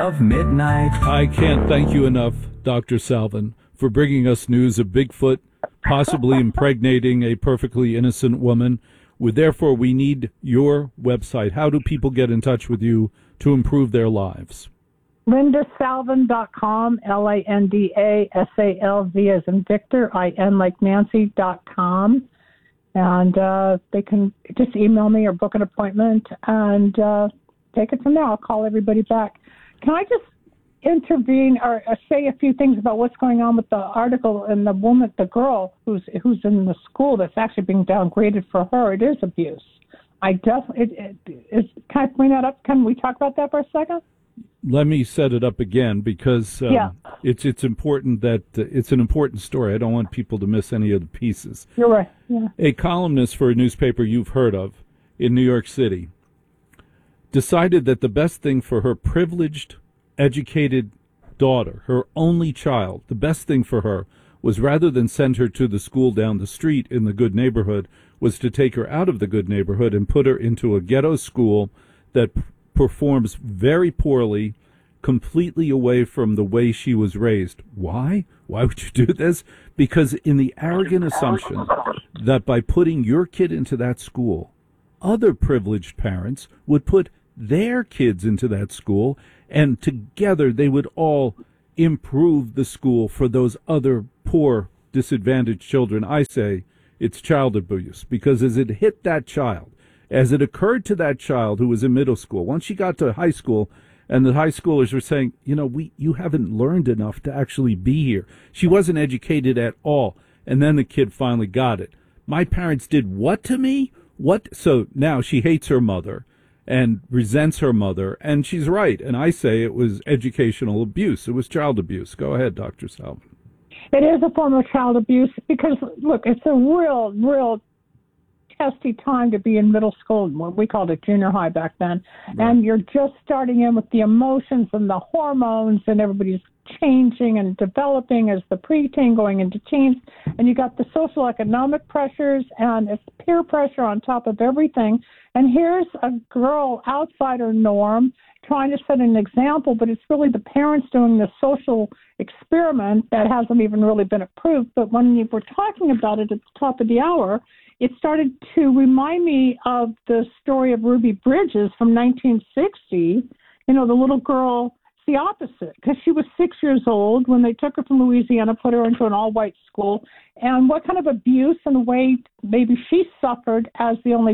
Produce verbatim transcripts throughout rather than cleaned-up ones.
of midnight. I can't thank you enough, Doctor Salvin, for bringing us news of Bigfoot possibly impregnating a perfectly innocent woman. Therefore, we need your website. How do people get in touch with you to improve their lives? linda salvin dot com, L A N D A S A L V as in Victor, I N like Nancy dot com. And uh, they can just email me or book an appointment and uh, take it from there. I'll call everybody back. Can I just intervene or, or say a few things about what's going on with the article and the woman, the girl who's who's in the school that's actually being downgraded for her? It is abuse. I definitely. It, it, is, can I bring that up? Can we talk about that for a second? Let me set it up again because um, yeah. it's it's important that uh, it's an important story. I don't want people to miss any of the pieces. You're right. Yeah. A columnist for a newspaper you've heard of in New York City decided that the best thing for her privileged, educated daughter, her only child, the best thing for her was, rather than send her to the school down the street in the good neighborhood, was to take her out of the good neighborhood and put her into a ghetto school that p- performs very poorly, completely away from the way she was raised. Why? Why would you do this? Because in the arrogant assumption that by putting your kid into that school, other privileged parents would put their kids into that school, and together they would all improve the school for those other poor, disadvantaged children. I say it's child abuse, because as it hit that child, as it occurred to that child who was in middle school, once she got to high school, and the high schoolers were saying, you know, we you haven't learned enough to actually be here. She wasn't educated at all. And then the kid finally got it. My parents did what to me? What? So now she hates her mother and resents her mother, and she's right. And I say it was educational abuse. It was child abuse. Go ahead, Doctor Salvin. It is a form of child abuse because, look, it's a real, real testy time to be in middle school. We called it junior high back then. Right. And you're just starting in with the emotions and the hormones, and everybody's changing and developing as the preteen going into teens. And you got the social economic pressures, and it's peer pressure on top of everything. And here's a girl outside her norm trying to set an example, but it's really the parents doing the social experiment that hasn't even really been approved. But when you were talking about it at the top of the hour, it started to remind me of the story of Ruby Bridges from nineteen sixty. You know, the little girl, it's the opposite, because she was six years old when they took her from Louisiana, put her into an all-white school, and what kind of abuse and way maybe she suffered as the only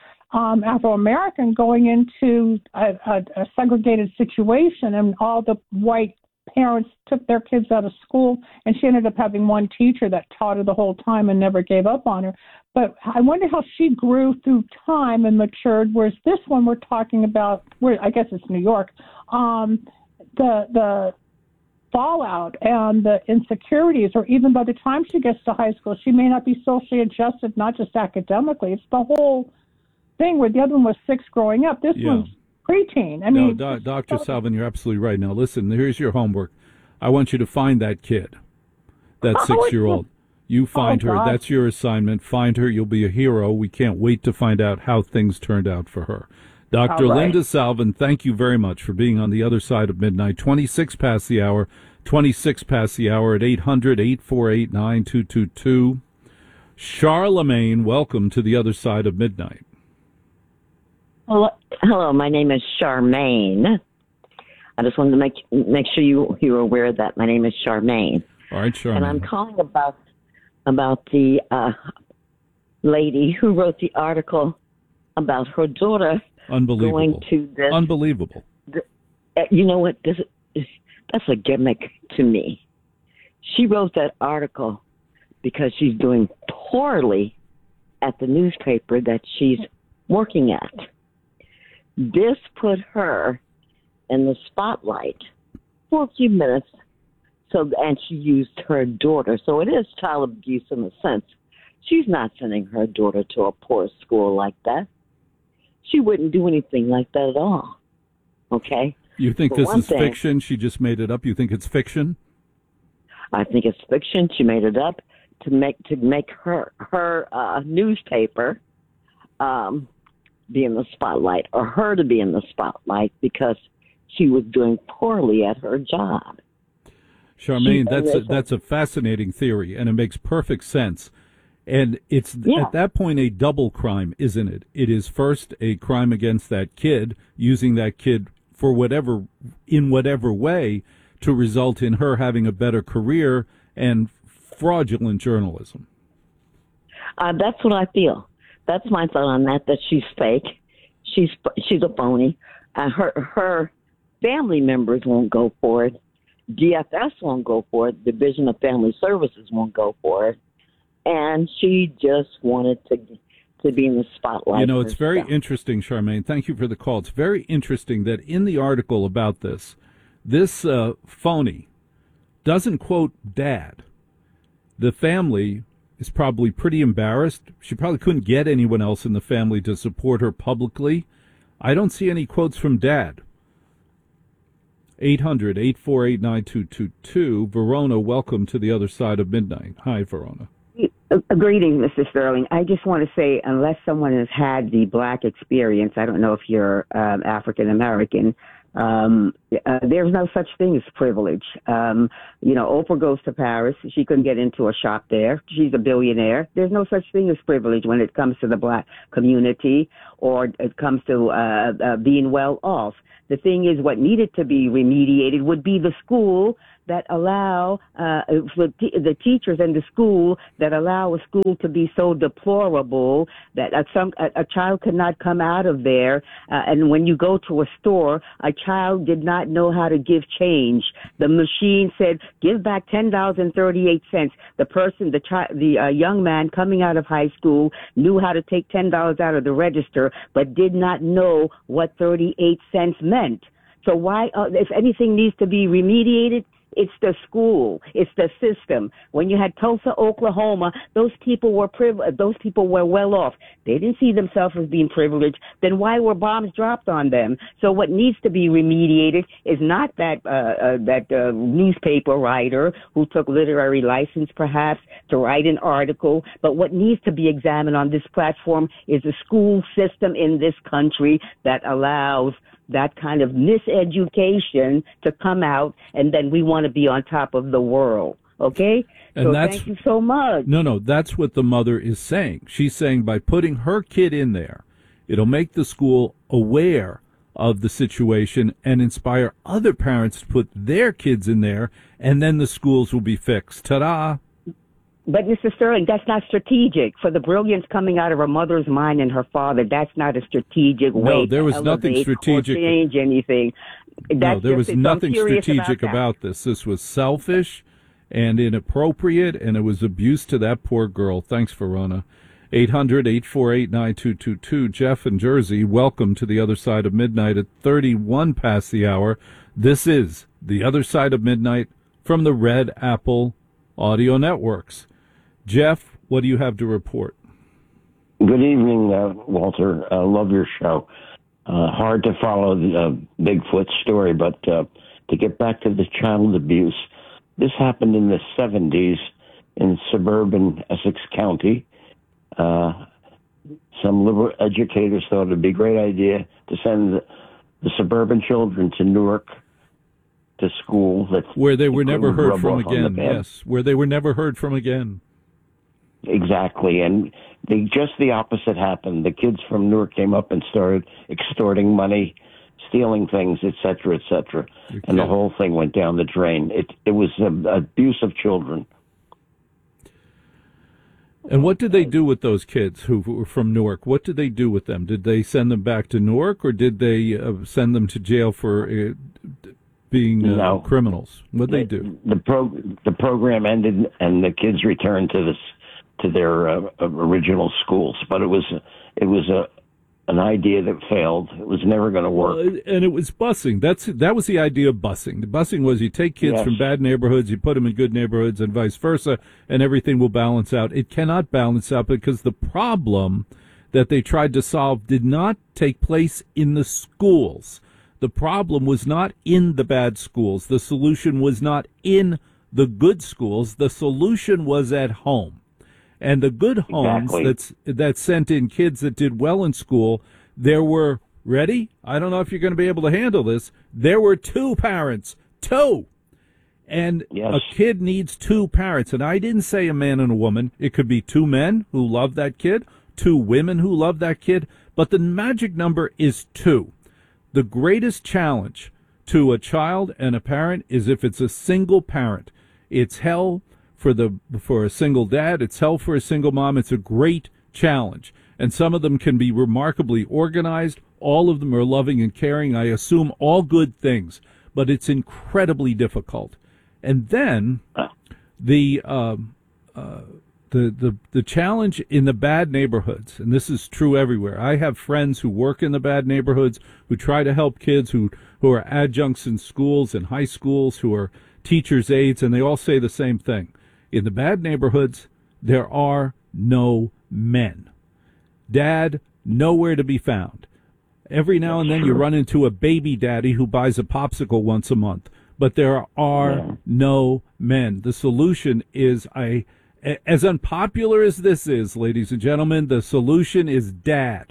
um, Afro-American going into a, a, a segregated situation, and all the white parents took their kids out of school, and she ended up having one teacher that taught her the whole time and never gave up on her. But I wonder how she grew through time and matured, whereas this one we're talking about, where I guess it's New York, um, the the fallout and the insecurities, or even by the time she gets to high school, she may not be socially adjusted, not just academically. It's the whole thing where the other one was six growing up. This yeah. one's preteen. I mean, no, Do- Doctor Salvin, you're absolutely right. Now, listen, here's your homework. I want you to find that kid, that six-year-old. You find oh, her. God. That's your assignment. Find her. You'll be a hero. We can't wait to find out how things turned out for her. Doctor Right. Linda Salvin, thank you very much for being on the other side of midnight. twenty-six past the hour, twenty-six past the hour at eight hundred, eight four eight, nine two two two. Charlemagne, welcome to the other side of midnight. Hello, hello, my name is Charmaine. I just wanted to make make sure you you were aware that my name is Charmaine. All right, Charmaine. And I'm calling about about the uh, lady who wrote the article about her daughter Unbelievable. going to this. Unbelievable. The, uh, you know what? This is, that's a gimmick to me. She wrote that article because she's doing poorly at the newspaper that she's working at. This put her in the spotlight for a few minutes. So, and she used her daughter. So it is child abuse in a sense. She's not sending her daughter to a poor school like that. She wouldn't do anything like that at all. Okay? You think For this one is thing, fiction? She just made it up? You think it's fiction? I think it's fiction. She made it up to make to make her her uh, newspaper um, be in the spotlight, or her to be in the spotlight, because she was doing poorly at her job. Charmaine, She- that's a, that's a fascinating theory, and it makes perfect sense. And it's Yeah. at that point a double crime, isn't it? It is first a crime against that kid, using that kid for whatever, in whatever way, to result in her having a better career, and fraudulent journalism. Uh, that's what I feel. That's my thought on that. That she's fake. She's she's a phony. Uh, her her family members won't go for it. D F S won't go for it. Division of Family Services won't go for it. And she just wanted to to be in the spotlight. You know, it's very herself. interesting, Charmaine. Thank you for the call. It's very interesting that in the article about this, this uh, phony doesn't quote dad. The family is probably pretty embarrassed. She probably couldn't get anyone else in the family to support her publicly. I don't see any quotes from dad. eight hundred, eight four eight, nine two two two. Verona, welcome to the other side of midnight. Hi, Verona. A greeting, Mister Sterling. I just want to say, unless someone has had the black experience, I don't know if you're um, African American, um, uh, there's no such thing as privilege. Um, you know, Oprah goes to Paris. She couldn't get into a shop there. She's a billionaire. There's no such thing as privilege when it comes to the black community or it comes to uh, uh, being well off. The thing is, what needed to be remediated would be the school that allow uh, the, the teachers and the school that allow a school to be so deplorable that a, some, a, a child could not come out of there. Uh, and when you go to a store, a child did not know how to give change. The machine said, give back ten dollars and thirty-eight cents. The person, the child, the uh, young man coming out of high school knew how to take ten dollars out of the register, but did not know what thirty-eight cents meant. So why, uh, if anything needs to be remediated, it's the school. It's the system. When you had Tulsa, Oklahoma, those people were priv- those people were well off. They didn't see themselves as being privileged. Then why were bombs dropped on them? So what needs to be remediated is not that uh, uh, that uh, newspaper writer who took literary license, perhaps, to write an article. But what needs to be examined on this platform is the school system in this country that allows that kind of miseducation to come out, and then we want to be on top of the world. Okay? And so that's, thank you so much. No, no, that's what the mother is saying. She's saying by putting her kid in there, it'll make the school aware of the situation and inspire other parents to put their kids in there, and then the schools will be fixed. Ta-da! But, Mister Sterling, that's not strategic. For the brilliance coming out of her mother's mind and her father, that's not a strategic way No, there was to nothing elevate strategic. or change anything. That's No, there was just, nothing strategic about, about this. This was selfish and inappropriate, and it was abuse to that poor girl. Thanks, Verona. eight hundred, eight four eight, nine two two two. Jeff in Jersey, welcome to the other side of midnight at thirty-one past the hour. This is the other side of midnight from the Red Apple Audio Networks. Jeff, what do you have to report? Good evening, uh, Walter. I uh, love your show. Uh, hard to follow the uh, Bigfoot story, but uh, to get back to the child abuse, this happened in the seventies in suburban Essex County. Uh, some liberal educators thought it would be a great idea to send the, the suburban children to Newark to school. That where they were never heard rub from off on the again. bed. Yes, where they were never heard from again. Exactly, and the, just the opposite happened. The kids from Newark came up and started extorting money, stealing things, et cetera, et cetera, and the whole thing went down the drain. It it was um, abuse of children. And what did they do with those kids who were from Newark? What did they do with them? Did they send them back to Newark, or did they uh, send them to jail for uh, being uh, No. criminals? What did they The, do? the pro the program ended, and the kids returned to this to their uh, original schools. But it was it was a an idea that failed. It was never going to work. Well, and it was busing. That's that was the idea of busing. The busing was you take kids Yes. from bad neighborhoods, you put them in good neighborhoods, and vice versa, and everything will balance out. It cannot balance out because the problem that they tried to solve did not take place in the schools. The problem was not in the bad schools. The solution was not in the good schools. The solution was at home. And the good homes Exactly. that's, that sent in kids that did well in school, there were Ready? I don't know if you're going to be able to handle this. There were two parents. Two. And Yes. a kid needs two parents. And I didn't say a man and a woman. It could be two men who love that kid, two women who love that kid. But the magic number is two. The greatest challenge to a child and a parent is if it's a single parent. It's hell for the for a single dad. It's hell for a single mom. It's a great challenge. And some of them can be remarkably organized. All of them are loving and caring. I assume all good things. But it's incredibly difficult. And then the um, uh, the the the challenge in the bad neighborhoods, and this is true everywhere. I have friends who work in the bad neighborhoods, who try to help kids, who who are adjuncts in schools and high schools, who are teachers' aides, and they all say the same thing. In the bad neighborhoods, there are no men. Dad, nowhere to be found. Every now and then you run into a baby daddy who buys a popsicle once a month. But there are yeah. no men. The solution is, I, as unpopular as this is, ladies and gentlemen, the solution is dad.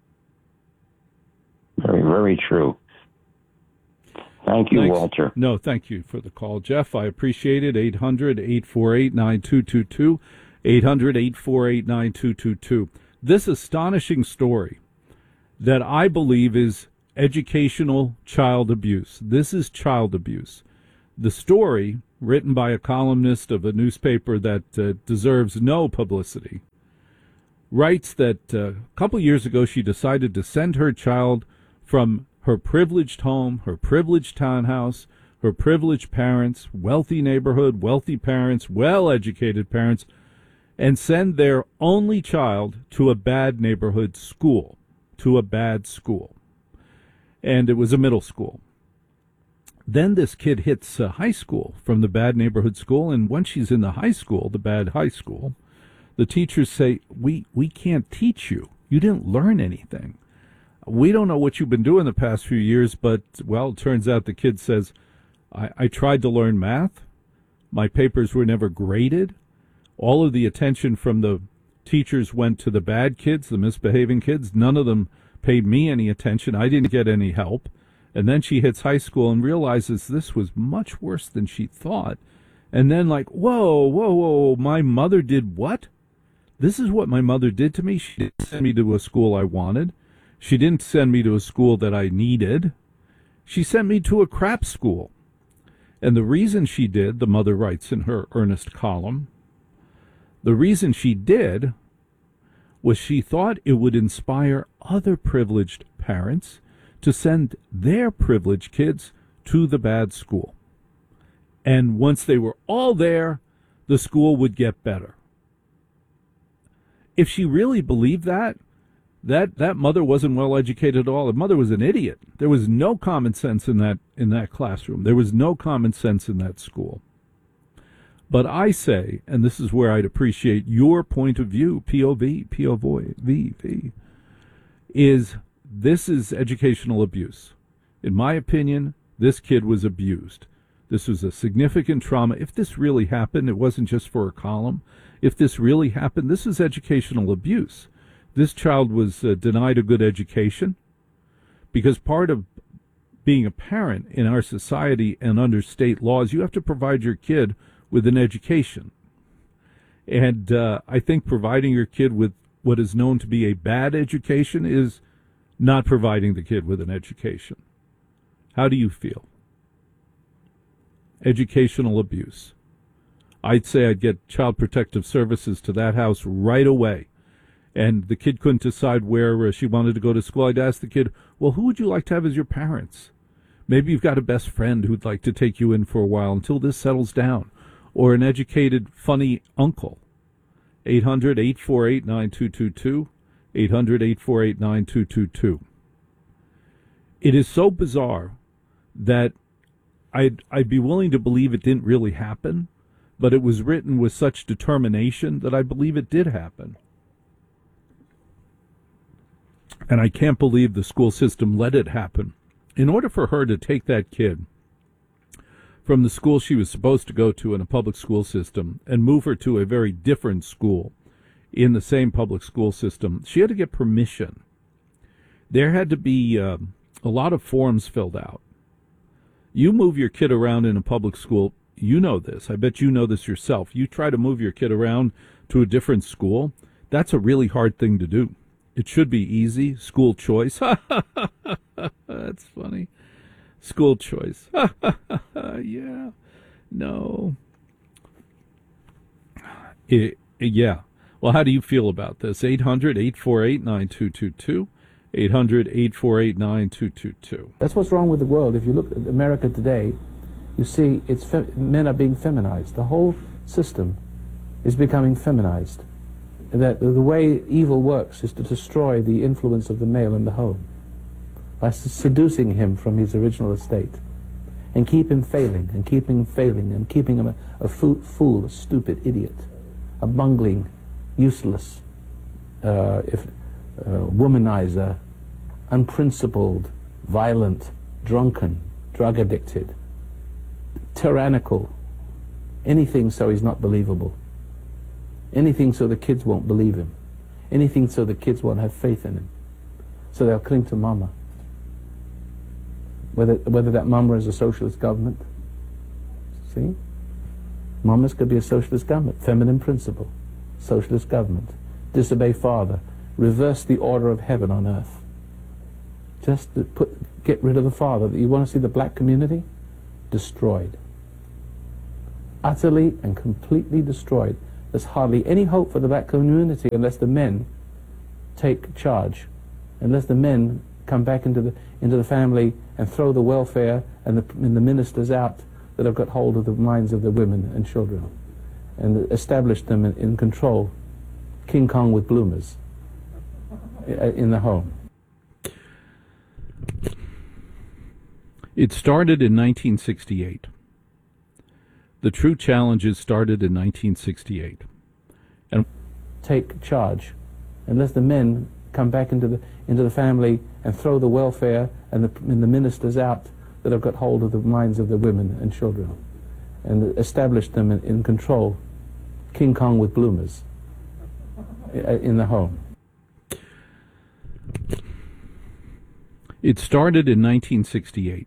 Very, very true. Thank you, Thanks. Walter. No, thank you for the call, Jeff. I appreciate it. eight hundred, eight four eight, nine two two two. eight hundred, eight four eight, nine two two two. This astonishing story that I believe is educational child abuse. This is child abuse. The story, written by a columnist of a newspaper that uh, deserves no publicity, writes that uh, a couple years ago she decided to send her child from her privileged home, her privileged townhouse, her privileged parents, wealthy neighborhood, wealthy parents, well-educated parents, and send their only child to a bad neighborhood school, to a bad school. And it was a middle school. Then this kid hits uh, high school from the bad neighborhood school, and once she's in the high school, the bad high school, the teachers say, we, we can't teach you. You didn't learn anything. We don't know what you've been doing the past few years, but, well, it turns out the kid says, I, I tried to learn math. My papers were never graded. All of the attention from the teachers went to the bad kids, the misbehaving kids. None of them paid me any attention. I didn't get any help. And then she hits high school and realizes this was much worse than she thought. And then like, whoa, whoa, whoa, my mother did what? This is what my mother did to me. She didn't send me to a school I wanted. She didn't send me to a school that I needed. She sent me to a crap school. And the reason she did, the mother writes in her earnest column, the reason she did was she thought it would inspire other privileged parents to send their privileged kids to the bad school. And once they were all there, the school would get better. If she really believed that, that, that mother wasn't well educated at all. The mother was an idiot. There was no common sense in that, in that classroom. There was no common sense in that school. But I say, and this is where I'd appreciate your point of view, P O V, P O V, V, is this is educational abuse. In my opinion, this kid was abused. This was a significant trauma. If this really happened, it wasn't just for a column. If this really happened, this is educational abuse. This child was uh, denied a good education because part of being a parent in our society and under state laws, you have to provide your kid with an education. And uh, I think providing your kid with what is known to be a bad education is not providing the kid with an education. How do you feel? Educational abuse. I'd say I'd get Child Protective Services to that house right away. And the kid couldn't decide where uh, she wanted to go to school. I'd ask the kid, well, who would you like to have as your parents? Maybe you've got a best friend who'd like to take you in for a while until this settles down. Or an educated, funny uncle. eight hundred, eight four eight, nine two two two. eight hundred, eight four eight, nine two two two. It is so bizarre that I'd, I'd be willing to believe it didn't really happen, but it was written with such determination that I believe it did happen. And I can't believe the school system let it happen. In order for her to take that kid from the school she was supposed to go to in a public school system and move her to a very different school in the same public school system, she had to get permission. there had to be um, a lot of forms filled out. You move your kid around in a public school, you know this. I bet you know this yourself. You try to move your kid around to a different school, that's a really hard thing to do. It should be easy. School choice. That's funny. School choice. Yeah. No. It, yeah. Well, how do you feel about this? eight hundred, eight four eight, nine two two two. eight hundred, eight four eight, nine two two two. That's what's wrong with the world. If you look at America today, you see it's fe- men are being feminized. The whole system is becoming feminized. That the way evil works is to destroy the influence of the male in the home by seducing him from his original estate and keep him failing and keeping him failing and keeping him a, a fo- fool, a stupid idiot, a bungling, useless, uh, if uh, womanizer, unprincipled, violent, drunken, drug addicted, tyrannical, anything so he's not believable. Anything so the kids won't believe him. Anything so the kids won't have faith in him. So they'll cling to mama. Whether whether that mama is a socialist government. See? Mamas could be a socialist government. Feminine principle. Socialist government. Disobey father. Reverse the order of heaven on earth. Just to put, get rid of the father. You want to see the black community? Destroyed. Utterly and completely destroyed. There's hardly any hope for the black community unless the men take charge, unless the men come back into the into the family and throw the welfare and the, and the ministers out that have got hold of the minds of the women and children, and establish them in, in control, King Kong with bloomers in the home. It started in nineteen sixty-eight. The true challenges started in nineteen sixty-eight. And take charge, unless the men come back into the into the family and throw the welfare and the, and the ministers out that have got hold of the minds of the women and children, and establish them in, in control, King Kong with bloomers in the home. It started in nineteen sixty-eight.